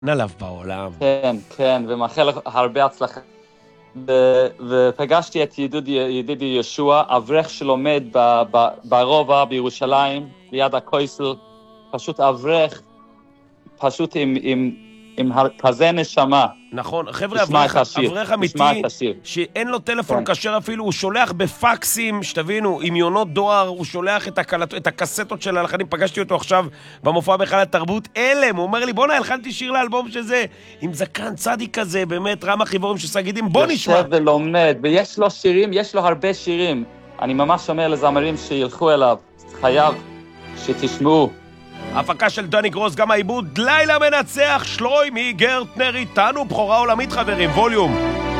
עליו בעולם. כן, כן, ומאחל הרבה הצלחה. ופגשתי את ידידי ישוע, אברך שלומד ברובע בירושלים, ליד הקויסל, פשוט אברך, פשוט עם כזה נשמה. נכון, חבר'ה, אברך אמיתי, שאין לו טלפון כשר אפילו, הוא שולח בפקסים, שתבינו, עם יונות דואר, הוא שולח את הקסטות של הלחנים, פגשתי אותו עכשיו במופע בהיכל התרבות, אלם, הוא אומר לי, בוא הלחנתי שיר לאלבום שזה, עם זקן צדיק כזה, באמת, רם החיבורים שסגידים, בוא נשמע. יושב ולומד, ויש לו שירים, יש לו הרבה שירים, אני ממש אומר לזמרים שילכו אליו, חייב שתשמעו. הפקה של דני גרוס, גם העיבוד לילה מנצח, שלוי מגרטנר איתנו, בחורה עולמית חברים, ווליום.